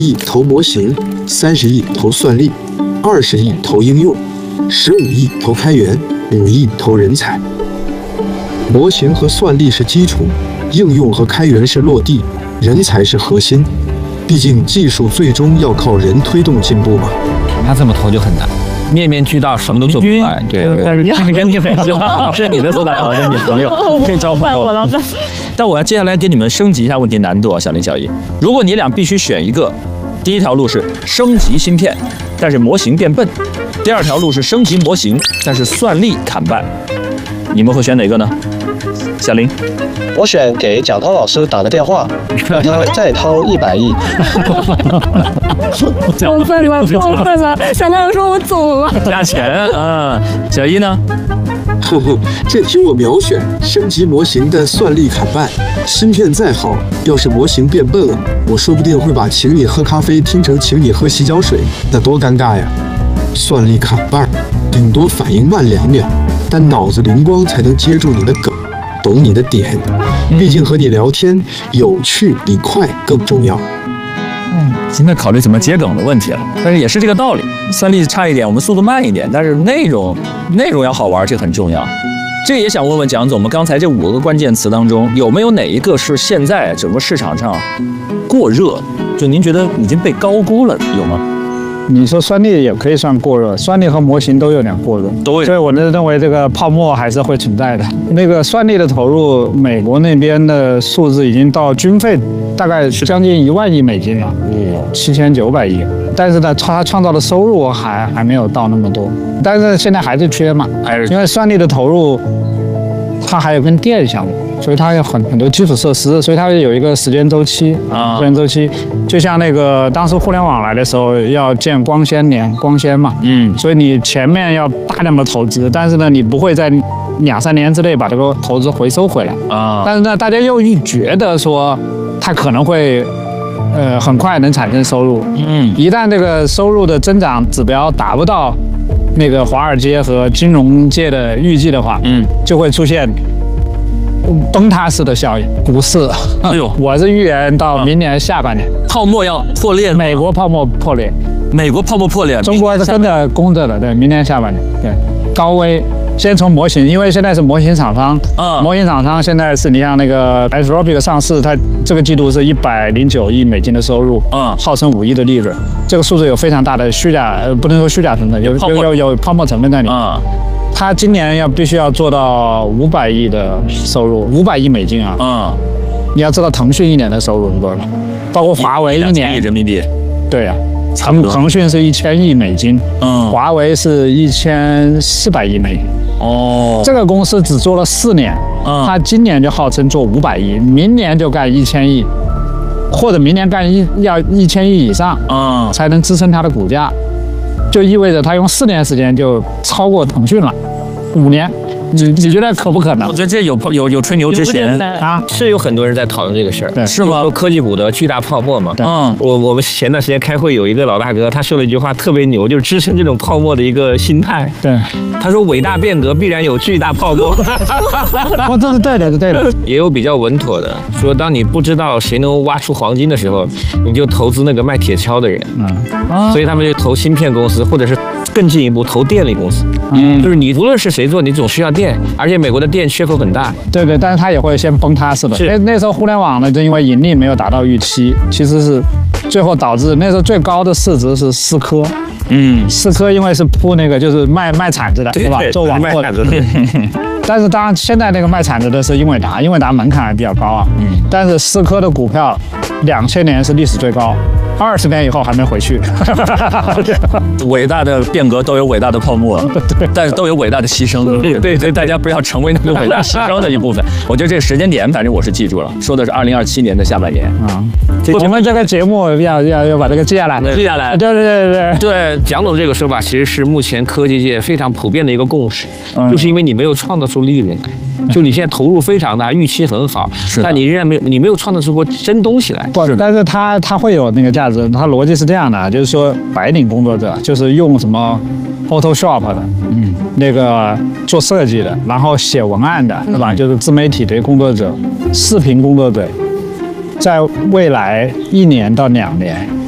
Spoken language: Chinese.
亿投模型，30亿投算力，20亿投应用，15亿投开源，5亿投人才。模型和算力是基础，应用和开源是落地，人才是核心。毕竟技术最终要靠人推动进步嘛。 他这么投就很难，面面俱到，什么都做不来。对， 但是跟你没说，是你的所长好像女朋友，可以召唤我了。 但我要接下来给你们升级一下问题难度啊，小林、小易，如果你俩必须选一个，第一条路是升级芯片，但是模型变笨；第二条路是升级模型，但是算力砍半，你们会选哪个呢？小林， 我选给蒋涛老师打个电话，让他再掏100亿。 我在里面过分了，蒋涛说我走了。 加钱啊！小易呢？ 这题我秒选，升级模型但算力砍半。芯片再好，要是模型变笨了，我说不定会把请你喝咖啡听成请你喝洗脚水，那多尴尬呀！算力砍半，顶多反应慢2秒，但脑子灵光才能接住你的梗，懂你的点。毕竟和你聊天，有趣比快更重要。 现在考虑怎么接梗的问题了，但是也是这个道理。算力差一点，我们速度慢一点，但是内容要好玩，这很重要。这也想问问蒋总，我们刚才这5个关键词当中，有没有哪一个是现在整个市场上过热？就您觉得已经被高估了，有吗？ 你说算力也可以算过热，算力和模型都有点过热，所以我认为这个泡沫还是会存在的。那个算力的投入，美国那边的数字已经到军费大概是将近1万亿美金了，7900亿。但是呢，它创造的收入还没有到那么多，但是现在还是缺嘛，因为算力的投入，它还有跟电项目。所以它有很多基础设施，所以它有一个时间周期啊，时间周期，就像那个当时互联网来的时候要建光纤嘛，所以你前面要大量的投资，但是呢，你不会在2-3年之内把这个投资回收回来啊。但是呢，大家又觉得说它可能会很快能产生收入，一旦这个收入的增长指标达不到那个华尔街和金融界的预计的话，就会出现崩塌式的效应，股市。哎呦，我是预言到明年下半年泡沫要破裂， 美国泡沫破裂，中国是跟着攻着的，对，明年下半年，对，高危。先从模型，因为现在是模型厂商，模型厂商现在是你像那个 Anthropic 上市，它这个季度是109亿美金的收入，号称5亿的利润，这个数字有非常大的虚假，不能说虚假成分，有泡沫成分在里面。他今年必须要做到500亿的收入，500亿美金啊！你要知道腾讯1年的收入是多少，包括华为1年 2,000亿人民币， 对呀，腾讯是1000亿美金，华为是1400亿美金。哦，这个公司只做了4年，他今年就号称做500亿，明年就干1000亿，或者明年要1000亿以上，才能支撑它的股价。就意味着他用4年时间就超过腾讯了，5年，你觉得可不可能？ 我觉得这有吹牛之嫌啊，是有很多人在讨论这个事儿， 是吗？ 科技股的巨大泡沫嘛。我们前段时间开会，有一个老大哥，他说了一句话特别牛，就是支撑这种泡沫的一个心态。 对， 他说伟大变革必然有巨大泡沫。 这是对的，是对的。 也有比较稳妥的，说当你不知道谁能挖出黄金的时候，你就投资那个卖铁锹的人。所以他们就投芯片公司，或者是更进一步投电力公司。就是你无论是谁做，你总需要电，而且美国的电缺口很大。 对，但是它也会先崩塌式的。那时候互联网呢，就因为盈利没有达到预期，其实是最后导致那时候最高的市值是思科。思科因为是铺那个就是卖铲子的，是吧？做网络的。但是当然现在那个卖铲子的是英伟达，英伟达门槛还比较高啊。但是思科的股票2000年是历史最高。20年以后还没回去。 伟大的变革都有伟大的泡沫，但是都有伟大的牺牲。对，所以大家不要成为那个伟大牺牲的一部分。我觉得这个时间点，反正我是记住了，说的是2027年的下半年啊。 我们这个节目要把这个记下来。 对，蒋总这个说法其实是目前科技界非常普遍的一个共识，就是因为你没有创造出利润，就你现在投入非常大，预期很好，但你仍然没有创造出过真东西来。 但是它会有那个价值，它逻辑是这样的，就是说白领工作者就是用什么 Photoshop 的，那个做设计的，然后写文案的，对吧？就是自媒体的工作者、视频工作者，在未来1年到2年，